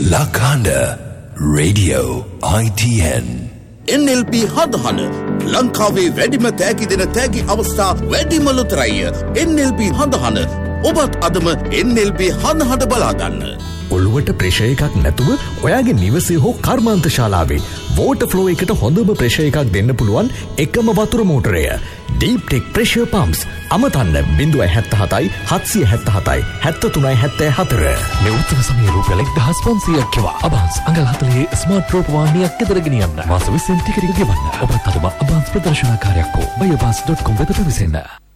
Lakanda Radio ITN NLP හදහන ලංකාවේ වැඩිම තෑගි දෙන තෑගි අවස්ථා වැඩිම ලොතරැය NLP හදහන ඔබත් අදම NLP හදහන බලාගන්න. ඔළුවට ප්‍රෙෂර් එකක් නැතුව ඔයාගේ නිවසේ හෝ කර්මාන්ත ශාලාවේ වෝටර් ෆ්ලෝ එකට හොඳම ප්‍රෙෂර් එකක් දෙන්න පුළුවන් එකම වතුර මෝටරය Deep Tech Pressure Pumps. අමතන්න 077 777 7374. මේ උත්තර සමයේ රුපියල් 1500ක් කෙවා අබාන්ස් අඟල් 40 ස්මාර්ට් ප්‍රෝපවාණියක් ගෙදර ගෙනියන්න. මාස 20 ටිකට් එක ගෙවන්න. ඔබත් අදම අබාන්ස් ප්‍රදර්ශනකාරයෙක් හෝ buyabans.com වෙත පැමිණෙන්න.